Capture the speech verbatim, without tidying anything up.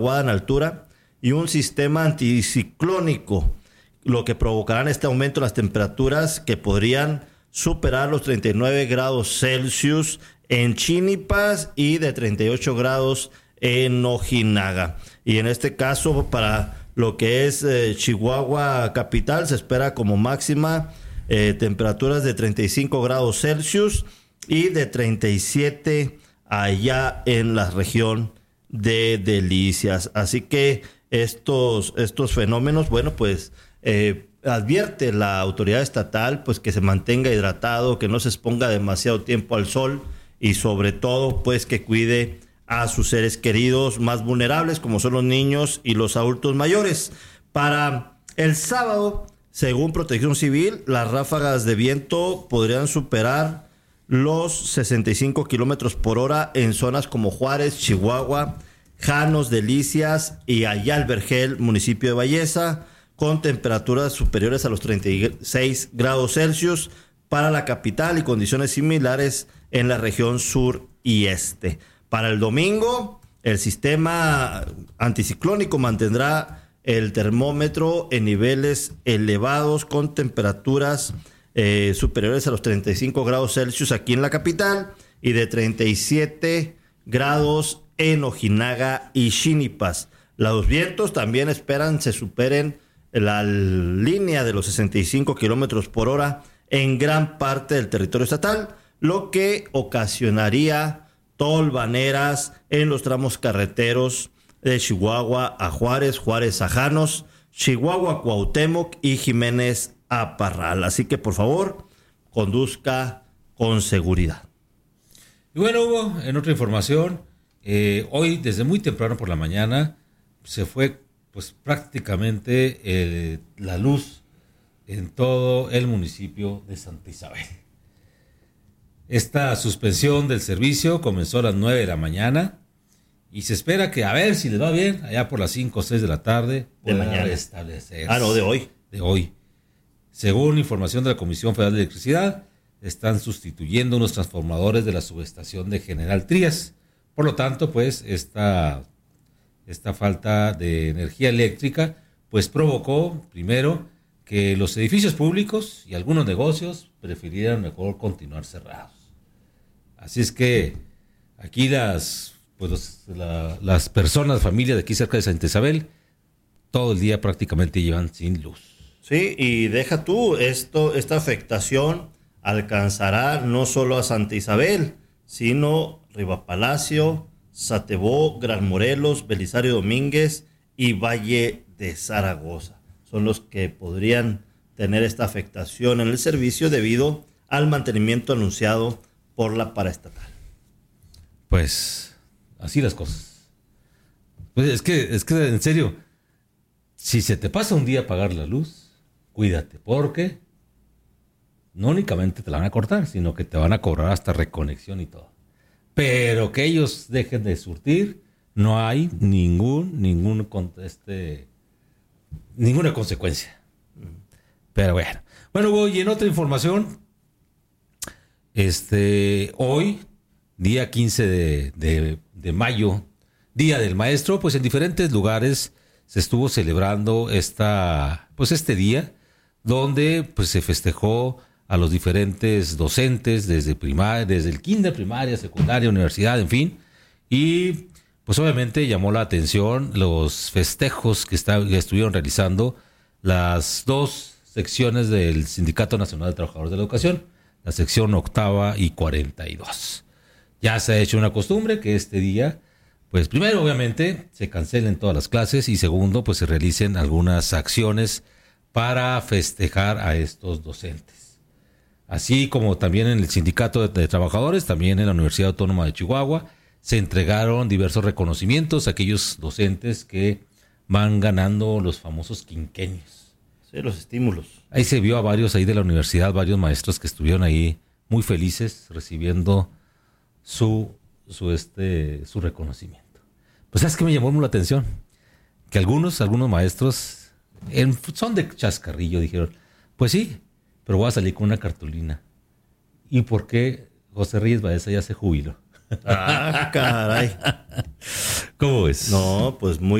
en altura y un sistema anticiclónico, lo que provocará este aumento de las temperaturas que podrían superar los treinta y nueve grados Celsius en Chinipas y de treinta y ocho grados en Ojinaga. Y en este caso, para lo que es eh, Chihuahua capital, se espera como máxima eh, temperaturas de treinta y cinco grados Celsius y de treinta y siete allá en la región de Delicias. Así que estos, estos fenómenos, bueno, pues eh, advierte la autoridad estatal pues que se mantenga hidratado, que no se exponga demasiado tiempo al sol y sobre todo pues que cuide a sus seres queridos más vulnerables, como son los niños y los adultos mayores. Para el sábado, según Protección Civil, las ráfagas de viento podrían superar los sesenta y cinco kilómetros por hora en zonas como Juárez, Chihuahua, Janos, Delicias y Ayal Vergel, municipio de Valleza, con temperaturas superiores a los treinta y seis grados Celsius para la capital y condiciones similares en la región sur y este. Para el domingo, el sistema anticiclónico mantendrá el termómetro en niveles elevados con temperaturas eh, superiores a los treinta y cinco grados Celsius aquí en la capital y de treinta y siete grados en Ojinaga y Xinipas. Los vientos también esperan se superen la línea de los sesenta y cinco kilómetros por hora en gran parte del territorio estatal, lo que ocasionaría tolvaneras en los tramos carreteros de Chihuahua a Juárez, Juárez a Janos, Chihuahua a Cuauhtémoc y Jiménez a Parral. Así que, por favor, conduzca con seguridad. Y bueno, Hugo, en otra información, eh, hoy desde muy temprano por la mañana se fue pues prácticamente eh, la luz en todo el municipio de Santa Isabel. Esta suspensión del servicio comenzó a las nueve de la mañana y se espera que, a ver si les va bien, allá por las cinco o seis de la tarde, de mañana restablecerse. Ah, no, de hoy. De hoy. Según información de la Comisión Federal de Electricidad, están sustituyendo unos transformadores de la subestación de General Trías. Por lo tanto, pues, esta, esta falta de energía eléctrica, pues provocó, primero, que los edificios públicos y algunos negocios prefirieran mejor continuar cerrados. Así es que aquí las, pues los, la, las personas, familias de aquí cerca de Santa Isabel, todo el día prácticamente llevan sin luz. Sí, y deja tú, esto, esta afectación alcanzará no solo a Santa Isabel, sino Rivapalacio, Satebó, Gran Morelos, Belisario Domínguez y Valle de Zaragoza. Son los que podrían tener esta afectación en el servicio debido al mantenimiento anunciado por la paraestatal. Pues así las cosas. Pues es que, es que en serio, si se te pasa un día apagar la luz, cuídate, porque no únicamente te la van a cortar, sino que te van a cobrar hasta reconexión y todo. Pero que ellos dejen de surtir, no hay ningún, ningún este, ninguna consecuencia. Pero bueno. Bueno, Hugo, y en otra información, este, hoy, día quince de, de, de mayo, Día del Maestro, pues en diferentes lugares se estuvo celebrando esta, pues este día, donde pues se festejó a los diferentes docentes desde primaria, desde el kinder, primaria, secundaria, universidad, en fin, y pues obviamente llamó la atención los festejos que, está, que estuvieron realizando las dos secciones del Sindicato Nacional de Trabajadores de la Educación, la sección octava y cuarenta y dos. Ya se ha hecho una costumbre que este día, pues primero obviamente se cancelen todas las clases y segundo pues se realicen algunas acciones para festejar a estos docentes. Así como también en el Sindicato de, de Trabajadores, también en la Universidad Autónoma de Chihuahua, se entregaron diversos reconocimientos a aquellos docentes que van ganando los famosos quinquenios. Sí, los estímulos. Ahí se vio a varios ahí de la universidad, varios maestros que estuvieron ahí muy felices recibiendo su, su, este, su reconocimiento. Pues ¿sabes qué me llamó mucho la atención? Que algunos, algunos maestros en son de chascarrillo dijeron, pues sí, pero voy a salir con una cartulina. ¿Y por qué José Reyes Baeza ya se jubiló? Ah, caray. ¿Cómo es? No, pues muy